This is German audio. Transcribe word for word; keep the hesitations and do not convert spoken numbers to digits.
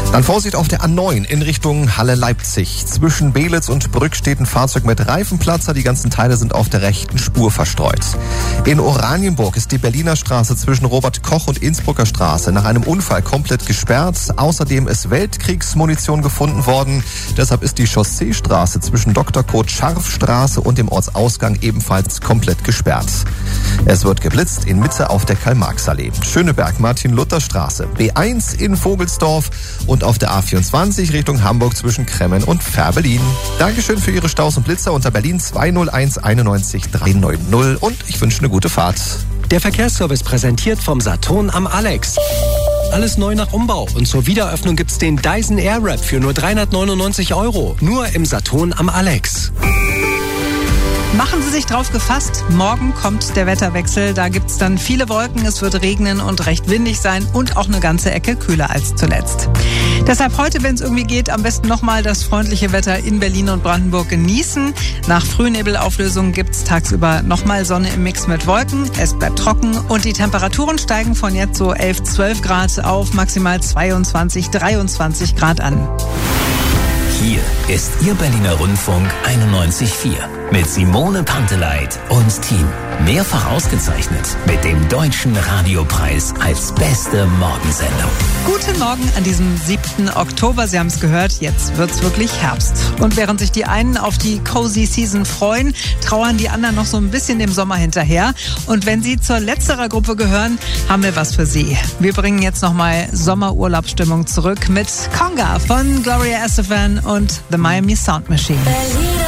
Dann Vorsicht auf der A neun in Richtung Halle-Leipzig. Zwischen Belitz und Brück steht ein Fahrzeug mit Reifenplatzer. Die ganzen Teile sind auf der rechten Spur verstreut. In Oranienburg ist die Berliner Straße zwischen Robert-Koch- und Innsbrucker Straße nach einem Unfall komplett gesperrt. Außerdem ist Weltkriegsmunition gefunden worden. Deshalb ist die Chausseestraße zwischen Doktor Kurt-Scharf-Straße und dem Ortsausgang ebenfalls komplett gesperrt. Es wird geblitzt in Mitte auf der Karl-Marx-Allee. Schöneberg-Martin-Luther-Straße. B eins in Vogelsdorf und auf der A vierundzwanzig Richtung Hamburg zwischen Kremmen und Fährberlin. Dankeschön für Ihre Staus und Blitzer unter Berlin zwei null eins einundneunzig drei neun null und ich wünsche eine gute Fahrt. Der Verkehrsservice präsentiert vom Saturn am Alex. Alles neu nach Umbau und zur Wiedereröffnung gibt's den Dyson Airwrap für nur dreihundertneunundneunzig Euro. Nur im Saturn am Alex. Machen Sie sich drauf gefasst, morgen kommt der Wetterwechsel. Da gibt's dann viele Wolken, es wird regnen und recht windig sein und auch eine ganze Ecke kühler als zuletzt. Deshalb heute, wenn es irgendwie geht, am besten nochmal das freundliche Wetter in Berlin und Brandenburg genießen. Nach Frühnebelauflösung gibt's tagsüber nochmal Sonne im Mix mit Wolken. Es bleibt trocken und die Temperaturen steigen von jetzt so elf, zwölf Grad auf maximal zweiundzwanzig, dreiundzwanzig Grad an. Hier ist Ihr Berliner Rundfunk einundneunzig Komma vier mit Simone Panteleit und Team. Mehrfach ausgezeichnet mit dem Deutschen Radiopreis als beste Morgensendung. Guten Morgen an diesem siebten Oktober. Sie haben es gehört, jetzt wird's wirklich Herbst. Und während sich die einen auf die Cozy Season freuen, trauern die anderen noch so ein bisschen dem Sommer hinterher. Und wenn Sie zur letzterer Gruppe gehören, haben wir was für Sie. Wir bringen jetzt nochmal Sommerurlaubsstimmung zurück mit Conga von Gloria Estefan und The Miami Sound Machine.